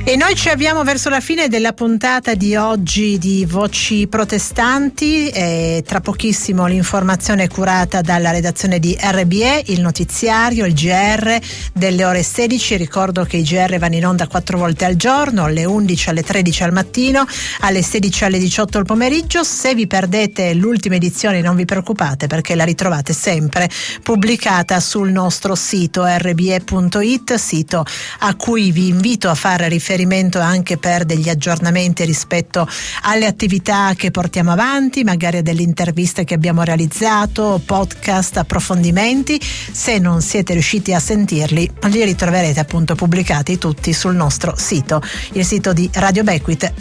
E noi ci avviamo verso la fine della puntata di oggi di Voci Protestanti. Tra pochissimo l'informazione curata dalla redazione di RBE, il notiziario, il GR delle ore 16. Ricordo che i GR vanno in onda 4 volte al giorno, alle 11, alle 13 al mattino, alle 16, alle 18 al pomeriggio. Se vi perdete l'ultima edizione non vi preoccupate, perché la ritrovate sempre pubblicata sul nostro sito rbe.it, sito a cui vi invito a fare riferimento anche per degli aggiornamenti rispetto alle attività che portiamo avanti, magari a delle interviste che abbiamo realizzato, podcast, approfondimenti. Se non siete riusciti a sentirli, li ritroverete appunto pubblicati tutti sul nostro sito, il sito di Radio Becquith,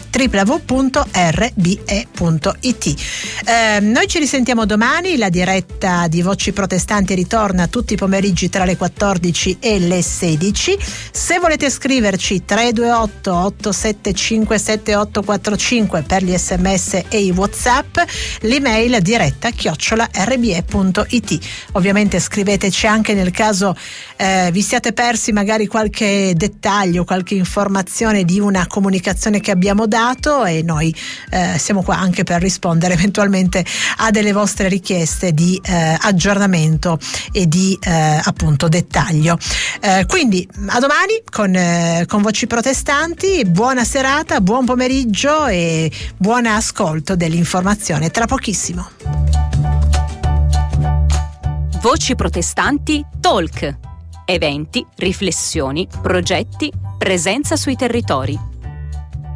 www.rbe.it. Noi ci risentiamo domani. La diretta di Voci Protestanti ritorna tutti i pomeriggi tra le 14 e le 16. Se volete scriverci 328 875 7845 per gli sms e i WhatsApp, l'email diretta@rbe.it. Ovviamente scriveteci anche nel caso vi siate persi magari qualche dettaglio, qualche informazione di una comunicazione che abbiamo dato, e noi siamo qua anche per rispondere eventualmente a delle vostre richieste di aggiornamento e di appunto dettaglio. Quindi a domani con Voci Protestanti. Buona serata, buon pomeriggio e buon ascolto dell'informazione. Tra pochissimo. Voci Protestanti Talk. Eventi, riflessioni, progetti, presenza sui territori.